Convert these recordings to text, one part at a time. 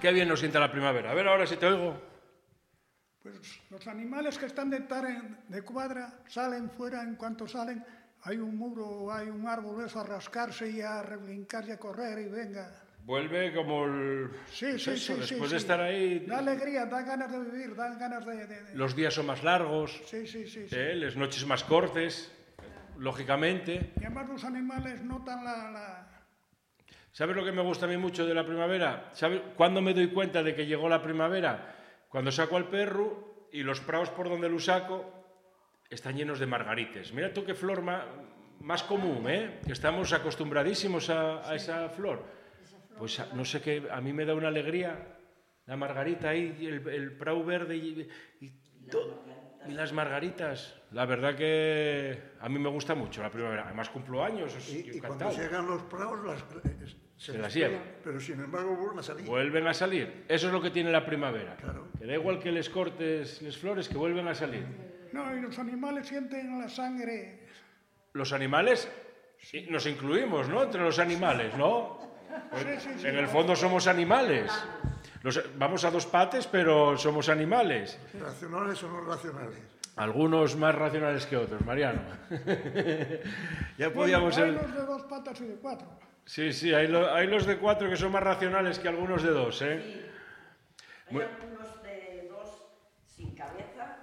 qué bien nos sienta la primavera. A ver ahora si te oigo. Pues los animales que están de cuadra salen fuera, en cuanto salen hay un muro, hay un árbol, eso, a rascarse y a rebrincar y a correr y venga. Vuelve como el... Sí, pues sí, eso, sí, después sí, de sí. estar ahí... Da alegría, da ganas de vivir, dan ganas de... Los días son más largos, Sí, sí, sí. las noches más cortes, lógicamente. Y además los animales notan ¿Sabes lo que me gusta a mí mucho de la primavera? ¿Sabes cuándo me doy cuenta de que llegó la primavera? Cuando saco al perro y los prados por donde lo saco están llenos de margarites. Mira tú qué flor más común, ¿eh? Que estamos acostumbradísimos a esa flor. Pues no sé qué, a mí me da una alegría la margarita ahí, el prado verde y las margaritas. La verdad que a mí me gusta mucho la primavera. Además cumplo años. Y cuando llegan los prados se las llevan. Pero sin embargo vuelven a salir. Vuelven a salir. Eso es lo que tiene la primavera. Claro. Que da igual que les cortes las flores, que vuelven a salir. No, y los animales sienten la sangre. Los animales, nos incluimos, ¿no? Entre los animales, ¿no? Sí. En el fondo somos animales. Vamos a dos pates, pero somos animales. ¿Racionales o no racionales? Algunos más racionales que otros, Mariano. Ya podíamos... Hay los de dos patas y de cuatro. Sí, hay los de cuatro que son más racionales que algunos de dos, ¿eh? Sí. Hay algunos de dos sin cabeza.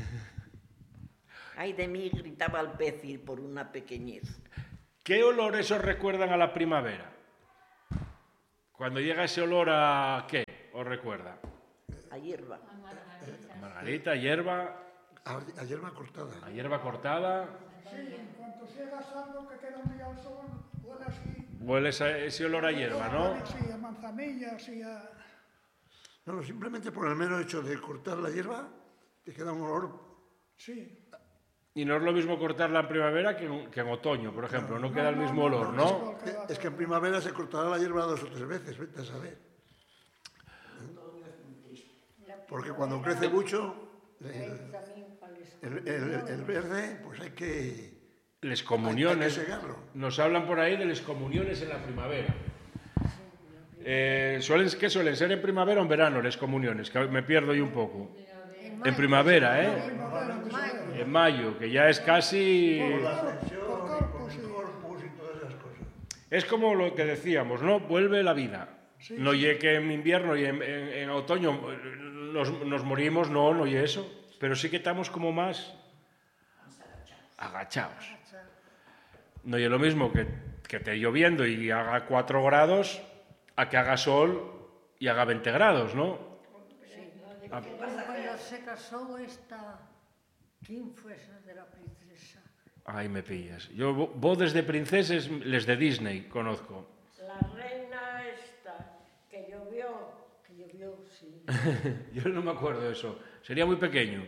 Ay de mí, gritaba el pez por una pequeñez. ¿Qué olores os recuerdan a la primavera? Cuando llega ese olor ¿a qué os recuerda? A hierba. A margarita, hierba... A hierba cortada. A hierba cortada. Sí, en cuanto llegas algo que queda un día al sol, huele así. Huele ese olor a hierba, ¿no? Sí, a manzanillas y a... No, simplemente por el mero hecho de cortar la hierba, te queda un olor... Sí. Y no es lo mismo cortarla en primavera que en otoño, por ejemplo. No queda el mismo olor, ¿no? Es que en primavera se cortará la hierba 2 o 3 veces, vete a saber. Porque cuando crece mucho, el verde, pues hay que... Les comuniones. Hay que segarlo. Nos hablan por ahí de les comuniones en la primavera. ¿Qué suelen ser en primavera o en verano les comuniones? Que me pierdo yo un poco. En primavera, ¿eh? En mayo, que ya es casi... Por la ascensión, por el corpus y todas esas cosas. Es como lo que decíamos, ¿no? Vuelve la vida. No oye que en invierno y en otoño nos morimos, no oye eso. Pero sí que estamos como más agachados. No oye lo mismo que esté lloviendo y haga 4 grados a que haga sol y haga 20 grados, ¿no? Cuando se casó ¿quién fue esa de la princesa? Ay, me pillas. Yo bodes de princeses, les de Disney conozco. La reina esta, que llovió, sí. Yo no me acuerdo de eso. Sería muy pequeño.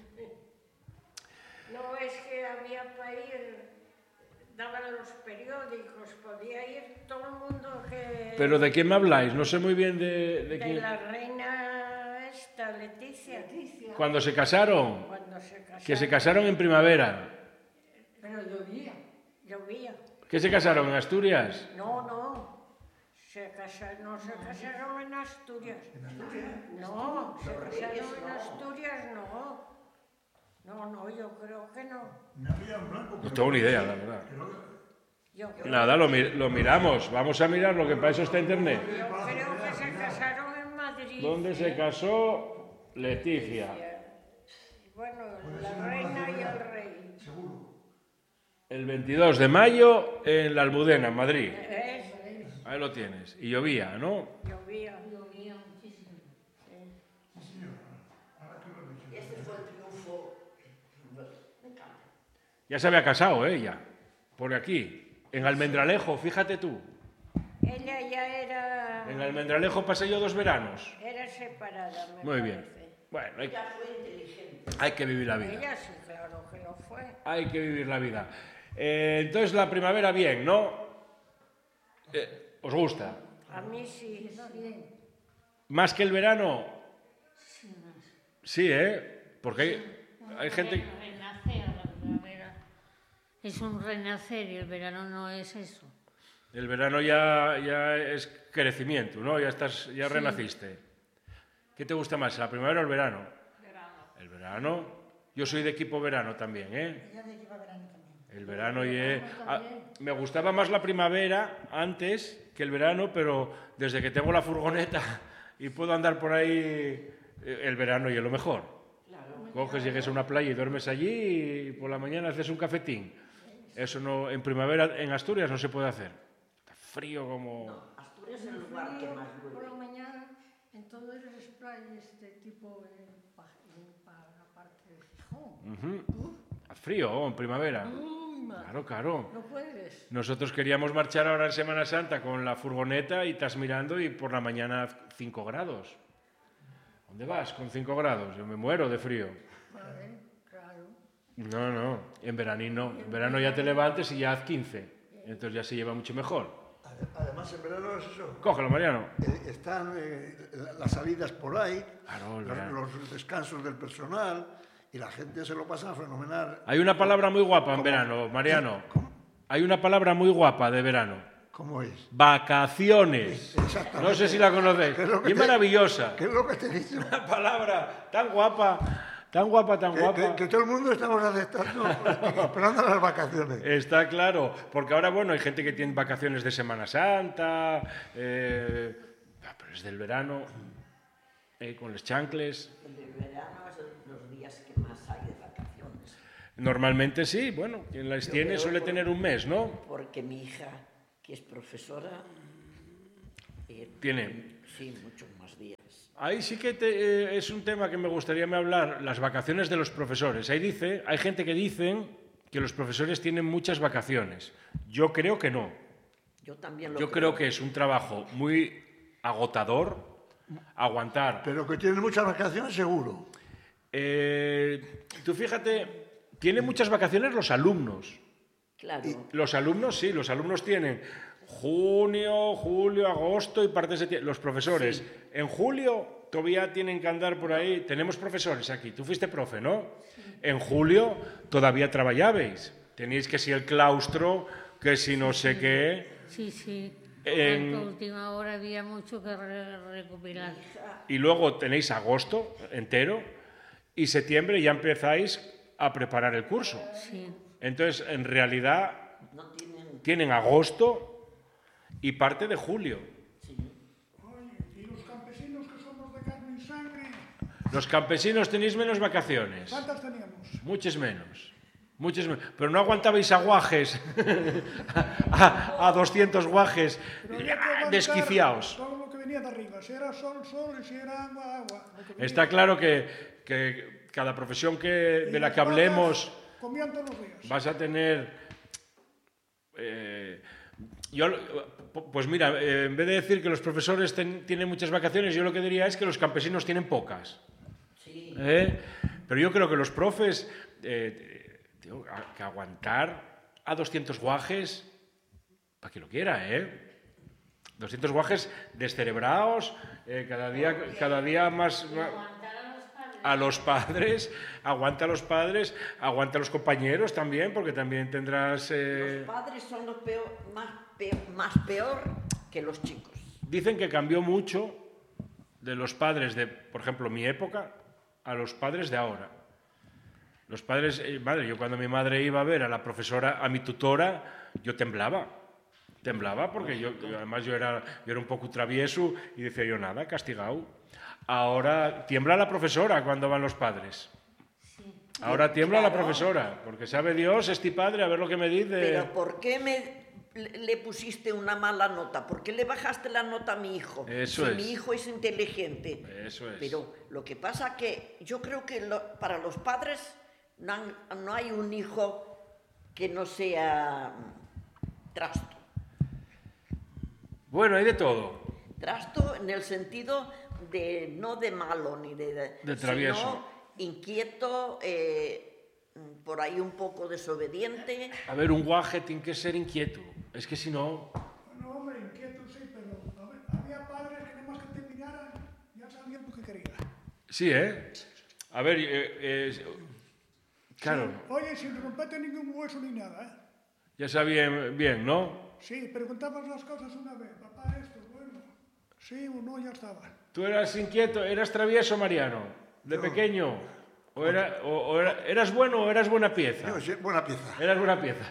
No, es que había para ir, daban los periódicos, podía ir todo el mundo que... ¿Pero de quién me habláis? No sé muy bien de quién. De la reina esta, Leticia. ¿Cuando se casaron? Cuando se casaron. Que se casaron en primavera. Pero llovía. Llovía. ¿Qué se casaron en Asturias? No. No se casaron en Asturias. No, se casaron en Asturias, no. No, yo creo que no. No tengo ni idea, la verdad. Yo creo, Nada, lo miramos. Vamos a mirar lo que para eso está internet. yo creo que se casaron en Madrid. ¿Dónde se casó Leticia? Bueno, la reina y el rey. El 22 de mayo en la Almudena, en Madrid. ¿Eh? Ahí lo tienes. Y llovía, ¿no? Llovía. Muchísimo. Ese fue el triunfo. Ya se había casado ella. Por aquí. En Almendralejo, fíjate tú. Ella ya era... En Almendralejo pasé yo 2 veranos. Era separada, me Muy bien. parece. Bueno, Ella fue inteligente. hay que vivir la vida. Ella sí, claro que lo fue. Hay que vivir la vida. Entonces la primavera bien, ¿no? ¿Os gusta? A mí sí. ¿Más que el verano? Sí, ¿eh? Porque hay gente... Renacer la primavera. Es un renacer y el verano no es eso. El verano ya es crecimiento, ¿no? Ya renaciste. ¿Qué te gusta más, la primavera o el verano? Verano. El verano. Yo soy de equipo verano también, ¿eh? Ella de lleva verano también. El verano me gustaba más la primavera antes que el verano, pero desde que tengo la furgoneta y puedo andar por ahí, el verano y es lo mejor. Coges, llegues a una playa y duermes allí y por la mañana haces un cafetín. Eso no, en primavera en Asturias no se puede hacer. Está frío como... No, Asturias es el lugar que más Por la llueve. mañana, en todo el spray tipo para la parte de Gijón. Hace frío en primavera. Uy, madre. Claro, claro. No puedes. Nosotros queríamos marchar ahora en Semana Santa con la furgoneta y estás mirando y por la mañana 5 grados. ¿Dónde vas con 5 grados? Yo me muero de frío. Vale, claro. No, en verano no. En verano ya te levantes y ya haz 15. Entonces ya se lleva mucho mejor. Además, en verano es eso. Cógelo, Mariano. Están las salidas por ahí, Claro, el verano. los descansos del personal, y la gente se lo pasa fenomenal. Hay una palabra muy guapa en ¿Cómo? verano, Mariano. ¿Cómo? Hay una palabra muy guapa de verano. ¿Cómo es? Vacaciones. Exactamente. No sé si la conocéis. ¿Qué es lo que Y maravillosa. ¿Qué es lo que te he dicho? Una palabra tan guapa, tan guapa, tan guapa. Que todo el mundo estamos aceptando, esperando las vacaciones. Está claro, porque ahora, bueno, hay gente que tiene vacaciones de Semana Santa, pero es del verano, con los chancles. El verano es los días que más hay de vacaciones. Normalmente sí, bueno, quien las Yo tiene creo suele por- tener un mes, ¿no? Porque mi hija, que es profesora, Tiene. sí, muchos más días. Ahí sí que es un tema que me gustaría hablar, las vacaciones de los profesores. Hay gente que dicen que los profesores tienen muchas vacaciones. Yo creo que no. Yo también lo Yo creo que es un trabajo muy agotador, aguantar. Pero que tienen muchas vacaciones, seguro. Tú fíjate, tienen muchas vacaciones los alumnos. Claro. Los alumnos sí, los alumnos tienen junio, julio, agosto y parte de septiembre. Los profesores, Sí. en julio todavía tienen que andar por ahí. Tenemos profesores aquí, tú fuiste profe, ¿no? En julio todavía trabajabais. Tenéis que si el claustro, que si no sé qué. Sí, sí. En- A última hora había mucho que recopilar. Y luego tenéis agosto entero y septiembre ya empezáis a preparar el curso. Sí. Entonces, en realidad, No tienen... tienen agosto y parte de julio. Oye, y los campesinos que somos de carne y sangre, Los campesinos tenéis menos vacaciones. ¿cuántas teníamos? Muchos menos. Pero no aguantabais a guajes, a 200 guajes, Pero había que aguantar desquiciados. todo lo que venía de arriba. Si era sol, sol, y si era agua, agua. Lo que venía Está claro que cada profesión de la las que hablemos vacas comían todos los días. vas a tener... pues mira, en vez de decir que los profesores tienen muchas vacaciones, yo lo que diría es que los campesinos tienen pocas. Sí. Pero yo creo que los profes, que aguantar a 200 guajes, para quien lo quiera, 200 guajes descerebrados, cada día más... A los padres, aguanta a los padres, aguanta a los compañeros también, porque también tendrás... Los padres son los más peor que los chicos. Dicen que cambió mucho de los padres de, por ejemplo, mi época, a los padres de ahora. Los padres, yo cuando mi madre iba a ver a la profesora, a mi tutora, yo temblaba. Temblaba porque además yo era un poco travieso y decía yo nada, castigado. Ahora tiembla la profesora cuando van los padres. Ahora tiembla la profesora, porque sabe Dios, este padre, a ver lo que me dice. Pero ¿por qué le pusiste una mala nota? ¿Por qué le bajaste la nota a mi hijo? Eso si es. mi hijo es inteligente. Eso es. Pero lo que pasa que yo creo que para los padres no hay un hijo que no sea trasto. Bueno, hay de todo. Trasto en el sentido de no de malo ni de travieso. sino inquieto, por ahí un poco desobediente. A ver, un guaje tiene que ser inquieto. Es que si no... Bueno, hombre, inquieto sí, pero a ver, había padres que nada más que te miraran, ya sabían lo que querían. Sí, ¿eh? A ver, claro, Oye, sin romperte ningún hueso ni nada, ¿eh? ya sabía bien, ¿no? Sí, preguntabas las cosas una vez. Papá, esto, bueno. Sí o no, ya estaba. ¿Tú eras inquieto? ¿Eras travieso, Mariano? ¿De pequeño? ¿Eras bueno o eras buena pieza? Yo, sí, buena pieza. Eras buena pieza.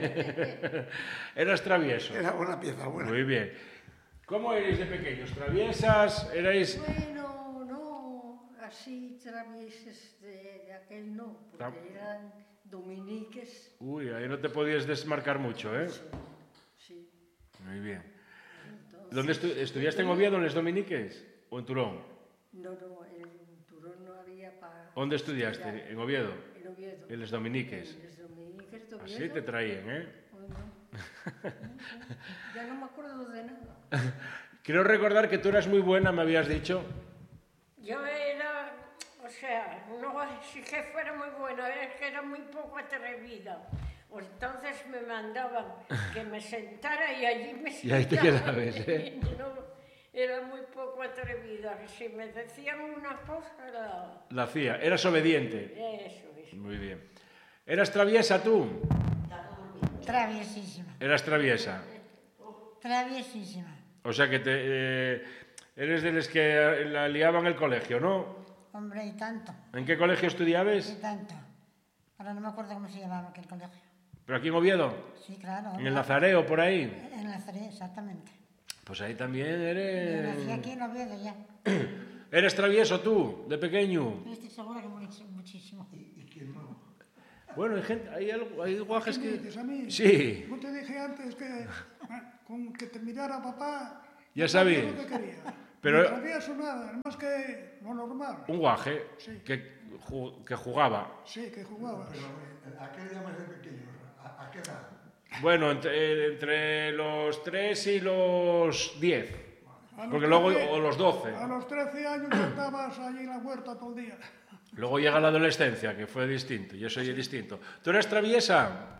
Eras travieso. Era buena pieza, buena. Muy bien. ¿Cómo erais de pequeños? ¿Traviesas? ¿Erais...? Bueno, no, así travieses de aquel no, porque eran dominiques. Uy, ahí no te podías desmarcar mucho, ¿eh? Sí. Muy bien. Entonces, ¿Dónde estudiaste en Oviedo, en les Dominiques? ¿O en Turón? no, en Turón no había para... ¿Dónde estudiaste? ¿En Oviedo? En Oviedo. En les Dominiques. En les dominiques de Oviedo. Así te traían, ¿eh? Bueno, ya no me acuerdo de nada. Quiero recordar que tú eras muy buena, me habías dicho. Yo era, o sea, no es que fuera muy buena, es que era muy poco atrevida. Entonces me mandaban que me sentara y allí me sentaba. Y ahí te quedabas, ¿eh? No, era muy poco atrevida. Si me decían una cosa, La hacía. Eras obediente. Eso es. Muy bien. ¿Eras traviesa tú? Traviesísima, Eras traviesa. traviesísima. O sea que eres de los que la liaban en el colegio, ¿no? Hombre, y tanto, ¿En qué colegio y estudiabas? tanto. Ahora no me acuerdo cómo se llamaba aquel colegio. ¿Pero aquí en Oviedo? Sí, claro. ¿En el Nazareo, por ahí? En Lazaré, exactamente. Pues ahí también Yo nací eres... aquí en Oviedo ya. ¿Eres travieso tú, de pequeño? Yo estoy segura que muchísimo. Bueno, hay gente, hay guajes ¿Qué me que... dices a mí? Sí, No te dije antes que con que te mirara papá... Ya no sabías. lo que quería. Pero- No sabía eso nada, más que lo normal. un guaje Sí. que jugaba. Sí, que jugabas. ¿A qué llamas de pequeños? ¿A qué edad? Bueno, entre los 3 y los 10. A los Porque luego, 13 o los 12. A los 13 años ya estabas allí en la huerta todo el día. Luego llega la adolescencia, que fue distinto. Yo soy distinto. ¿Tú eres traviesa?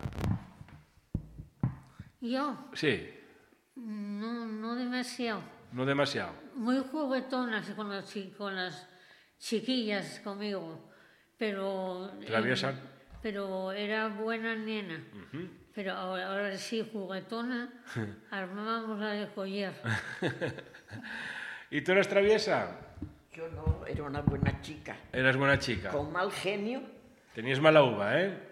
Yo, Sí, no demasiado. no demasiado. Muy juguetonas con las chiquillas conmigo, pero... ¿Traviesa? pero era buena nena. Pero ahora sí, juguetona, armábamos la de collar. ¿Y tú eres traviesa? Yo no, era una buena chica. Eras buena chica. Con mal genio. Tenías mala uva, ¿eh?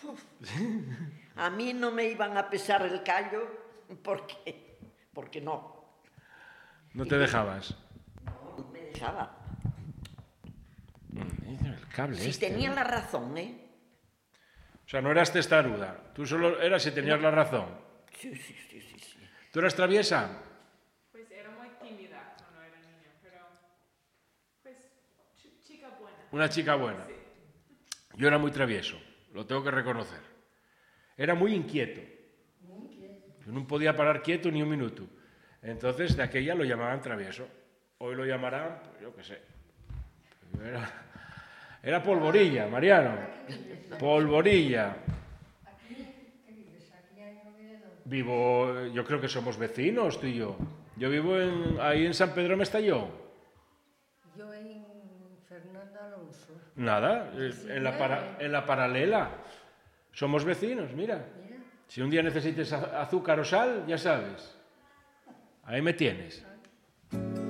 A mí no me iban a pesar el callo porque no. No te dejabas. No me dejaba. El cable Si este, tenía ¿no? la razón, ¿eh? O sea, no eras testaruda. Tú solo eras si tenías la razón. Sí. ¿Tú eras traviesa? Pues era muy tímida cuando era niña, pero pues chica buena. Una chica buena. Yo era muy travieso, lo tengo que reconocer. Era muy inquieto. Yo no podía parar quieto ni un minuto. Entonces, de aquella lo llamaban travieso. Hoy lo llamarán, pues, yo qué sé. Era polvorilla, Mariano. Polvorilla. Vivo, yo creo que somos vecinos, tú y yo. Yo vivo ahí en San Pedro Mestallón. Yo en Fernanda Alonso. Nada, en la paralela. Somos vecinos, mira. Si un día necesites azúcar o sal, ya sabes. Ahí me tienes.